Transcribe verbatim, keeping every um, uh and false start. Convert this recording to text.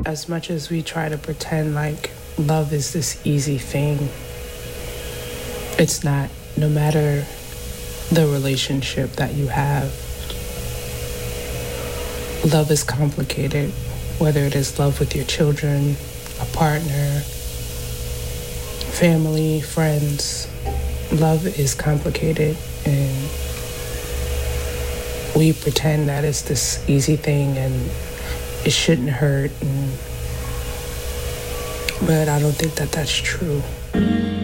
as much as we try to pretend like love is this easy thing, it's not. No matter the relationship that you have, love is complicated, whether it is love with your children, a partner, family, friends. Love is complicated, and we pretend that it's this easy thing and it shouldn't hurt, and, but I don't think that that's true.